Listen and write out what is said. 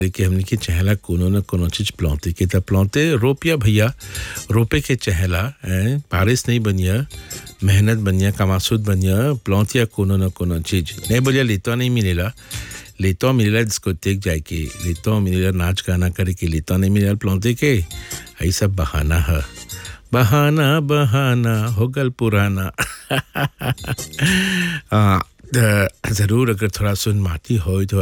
कि हमने के चहला कोनो न कोनो चीज प्लांटे के त प्लांटे रोपिया भैया रोपे के चहला बारिश नहीं बनिया मेहनत बनिया कमासुद बनिया प्लांटिया कोनो न कोनो चीज नहीं बोलिया लेता नहीं मिलेला लेता मिलेला डिस्कोटेक जाके लेता मिलेला नाच गाना करे के लेता नहीं मिलेला प्लांटे के यही सब बहाना है बहाना बहाना हो गल पुराना जरूर अगर थोड़ा सुन माती हो तो